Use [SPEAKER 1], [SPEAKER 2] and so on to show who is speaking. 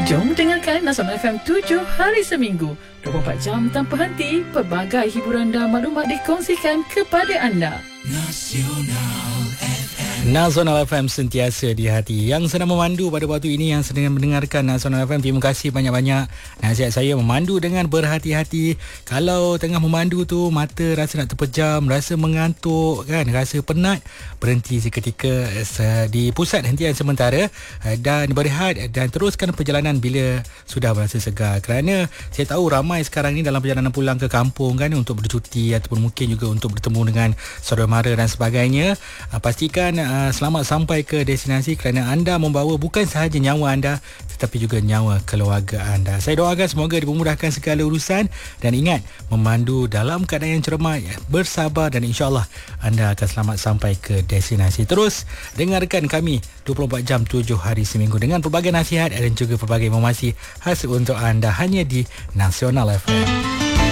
[SPEAKER 1] Jom dengarkan Nasional FM 7 hari seminggu, 24 jam tanpa henti. Pelbagai hiburan dan maklumat dikongsikan kepada anda.
[SPEAKER 2] Nasional FM sentiasa di hati. Yang sedang memandu pada waktu ini, yang sedang mendengarkan Nasional FM, terima kasih banyak-banyak. Nasihat saya, memandu dengan berhati-hati. Kalau tengah memandu tu mata rasa nak terpejam, rasa mengantuk kan, rasa penat, berhenti seketika di pusat hentian sementara dan berehat dan teruskan perjalanan bila sudah berasa segar. Kerana saya tahu ramai sekarang ni dalam perjalanan pulang ke kampung kan, untuk bercuti ataupun mungkin juga untuk bertemu dengan saudara mara dan sebagainya. Pastikan selamat sampai ke destinasi kerana anda membawa bukan sahaja nyawa anda tetapi juga nyawa keluarga anda. Saya doakan semoga dipermudahkan segala urusan dan ingat, memandu dalam keadaan yang cermat, bersabar dan insya-Allah anda akan selamat sampai ke destinasi. Terus dengarkan kami 24 jam 7 hari seminggu dengan pelbagai nasihat dan juga pelbagai informasi khas untuk anda hanya di Nasional FM.